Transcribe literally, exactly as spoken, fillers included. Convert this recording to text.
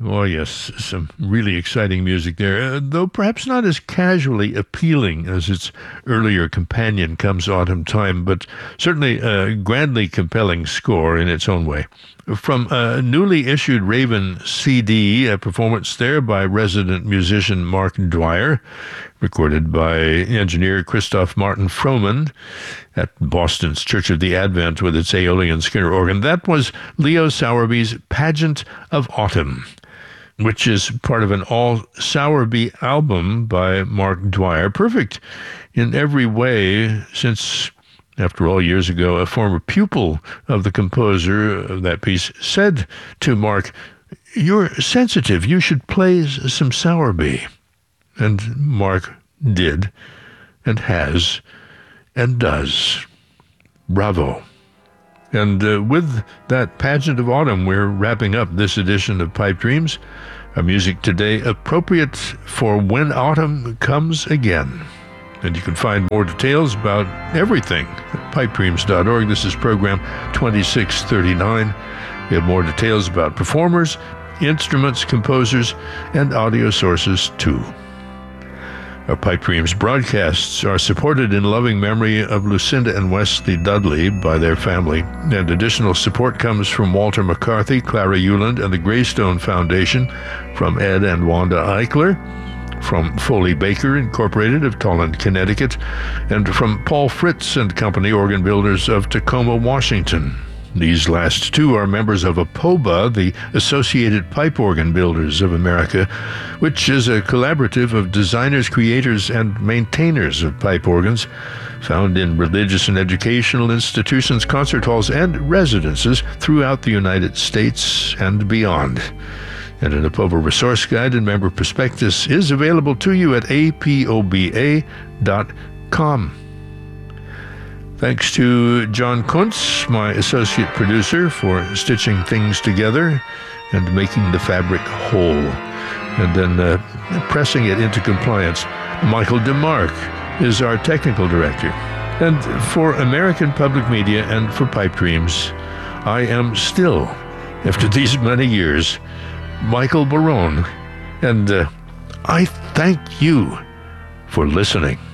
Oh, yes, some really exciting music there, uh, though perhaps not as casually appealing as its earlier companion, Comes Autumn Time, but certainly a grandly compelling score in its own way. From a newly issued Raven C D, a performance there by resident musician Mark Dwyer, recorded by engineer Christoph Martin Frohman at Boston's Church of the Advent with its Aeolian Skinner organ. That was Leo Sowerby's Pageant of Autumn, which is part of an all Sowerby album by Mark Dwyer. Perfect in every way, since, after all, years ago, a former pupil of the composer of that piece said to Mark, "You're sensitive, you should play some Sowerby." And Mark did, and has, and does. Bravo. And uh, with that Pageant of Autumn, we're wrapping up this edition of Pipe Dreams. Our music today appropriate for when autumn comes again. And you can find more details about everything at pipe dreams dot org. This is program twenty-six thirty-nine. We have more details about performers, instruments, composers, and audio sources too. Our Pipe Dreams broadcasts are supported in loving memory of Lucinda and Wesley Dudley by their family, and additional support comes from Walter McCarthy, Clara Euland, and the Greystone Foundation, from Ed and Wanda Eichler, from Foley Baker Incorporated of Tolland, Connecticut, and from Paul Fritz and Company, organ builders of Tacoma, Washington. These last two are members of APOBA, the Associated Pipe Organ Builders of America, which is a collaborative of designers, creators, and maintainers of pipe organs, found in religious and educational institutions, concert halls, and residences throughout the United States and beyond. And an APOBA resource guide and member prospectus is available to you at A P O B A dot com. Thanks to John Kuntz, my associate producer, for stitching things together and making the fabric whole, and then uh, pressing it into compliance. Michael DeMarc is our technical director. And for American Public Media and for Pipe Dreams, I am still, after these many years, Michael Barone, and uh, I thank you for listening.